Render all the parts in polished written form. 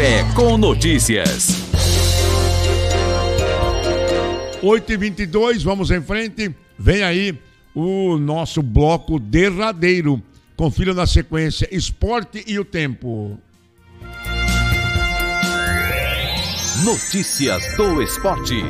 Café com Notícias. 8h22, vamos em frente. Vem aí o nosso bloco derradeiro. Confira na sequência Esporte e o Tempo. Notícias do Esporte.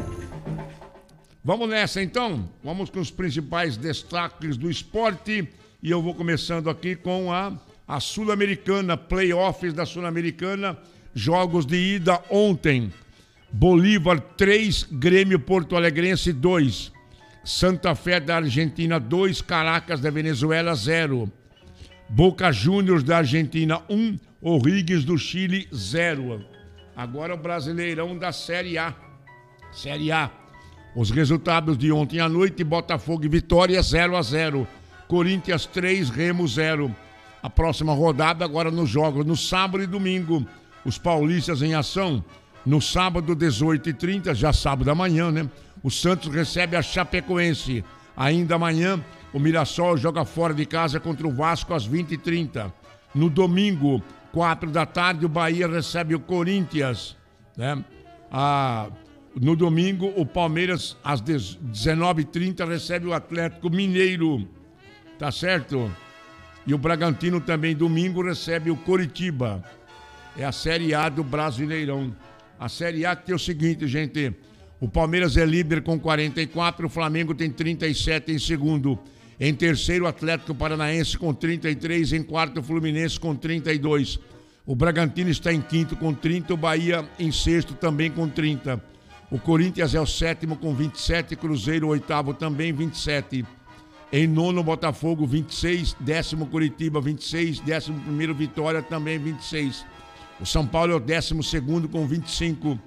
Vamos nessa então. Vamos com os principais destaques do esporte. E eu vou começando aqui com a Sul-Americana, playoffs da Sul-Americana, jogos de ida ontem. Bolívar 3, Grêmio Porto Alegrense 2, Santa Fé da Argentina 2, Caracas da Venezuela 0, Boca Juniors da Argentina 1, O'Higgins do Chile 0. Agora o Brasileirão da Série A. Série A. Os resultados de ontem à noite: Botafogo e Vitória 0-0, Corinthians 3, Remo 0. A próxima rodada agora nos jogos no sábado e domingo. Os paulistas em ação. No sábado, 18h30, já sábado amanhã, né? O Santos recebe a Chapecoense. Ainda amanhã, o Mirassol joga fora de casa contra o Vasco às 20h30. No domingo, 4 da tarde, o Bahia recebe o Corinthians, né? No domingo, o Palmeiras, às 19h30, recebe o Atlético Mineiro. Tá certo? E o Bragantino também, domingo, recebe o Coritiba. É a Série A do Brasileirão. A Série A que tem o seguinte, gente. O Palmeiras é líder com 44, o Flamengo tem 37 em segundo. Em terceiro, o Atlético Paranaense com 33, em quarto, o Fluminense com 32. O Bragantino está em quinto com 30, o Bahia em sexto também com 30. O Corinthians é o sétimo com 27, Cruzeiro o oitavo também 27. Em nono, Botafogo 26, décimo Curitiba 26, décimo primeiro Vitória também 26. O São Paulo é o 12º com 25.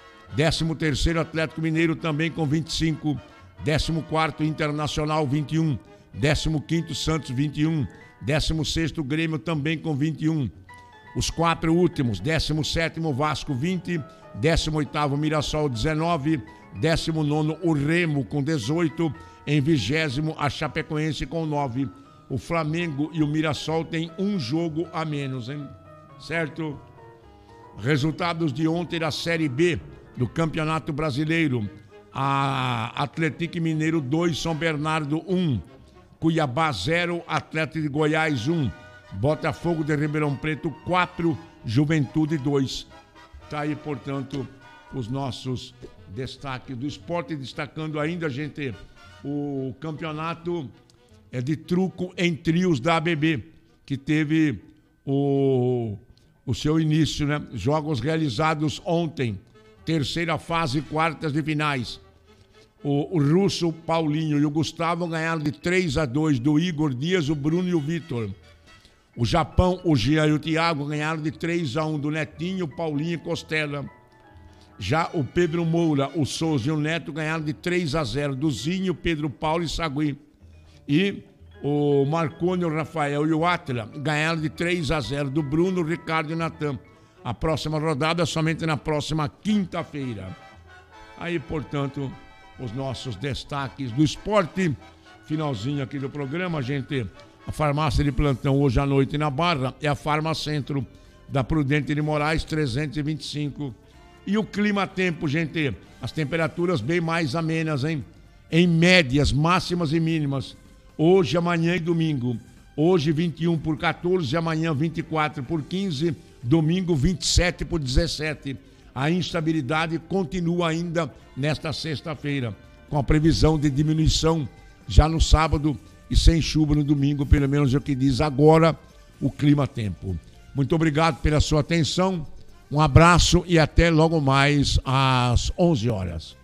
13º Atlético Mineiro também com 25. 14º Internacional 21. 15º Santos 21. 16º Grêmio também com 21. Os quatro últimos: 17º Vasco 20. 18º Mirassol 19. 19º o Remo com 18. Em 20º a Chapecoense com 9. O Flamengo e o Mirassol têm um jogo a menos, hein? Certo? Resultados de ontem da Série B do Campeonato Brasileiro. A Atlético Mineiro 2, São Bernardo 1. Cuiabá 0, Atlético de Goiás 1. Botafogo de Ribeirão Preto 4, Juventude 2. Tá aí, portanto, os nossos destaques do esporte. Destacando ainda, gente, o campeonato de truco em trios da ABB, que teve o seu início, né? Jogos realizados ontem, terceira fase, quartas de finais. O Russo, Paulinho e o Gustavo ganharam de 3-2 do Igor Dias, o Bruno e o Vitor. O Japão, o Gia e o Thiago ganharam de 3-1 do Netinho, Paulinho e Costela. Já o Pedro Moura, o Souza e o Neto ganharam de 3-0 do Zinho, Pedro Paulo e Sagui. E o Marconi, o Rafael e o Átila ganharam de 3-0 do Bruno, Ricardo e Natan. A próxima rodada é somente na próxima quinta-feira. Aí, portanto, os nossos destaques do esporte. Finalzinho aqui do programa, gente. A farmácia de plantão hoje à noite na Barra é a Farmacentro da Prudente de Moraes 325. E o clima-tempo, gente. As temperaturas bem mais amenas, hein? Em médias, máximas e mínimas. Hoje, amanhã e domingo. Hoje 21 por 14, amanhã 24 por 15, domingo 27 por 17. A instabilidade continua ainda nesta sexta-feira, com a previsão de diminuição já no sábado e sem chuva no domingo, pelo menos é o que diz agora o clima-tempo. Muito obrigado pela sua atenção, um abraço e até logo mais às 11 horas.